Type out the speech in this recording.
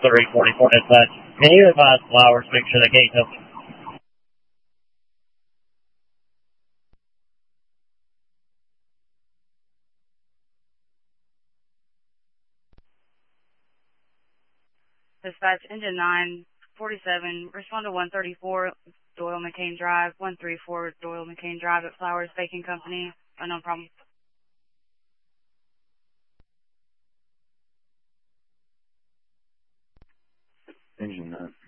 344 dispatch. Can you advise Flowers, make sure the gate's open? Dispatch engine 947, respond to 134 Doyle McCain Drive, 134 Doyle McCain Drive at Flowers Baking Company. No problem. Engine 9.